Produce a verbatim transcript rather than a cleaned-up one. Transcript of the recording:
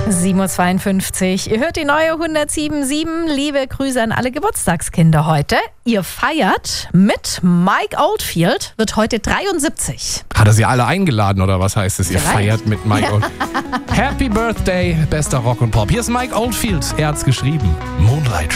sieben Uhr zweiundfünfzig. Ihr hört die neue hundertsieben Komma sieben. Liebe Grüße an alle Geburtstagskinder heute. Ihr feiert mit Mike Oldfield, wird heute dreiundsiebzig. Hat er sie alle eingeladen oder was heißt es? Ihr Vielleicht. feiert mit Mike Oldfield. Happy Birthday, bester Rock und Pop. Hier ist Mike Oldfield. Er hat's geschrieben. Moonlight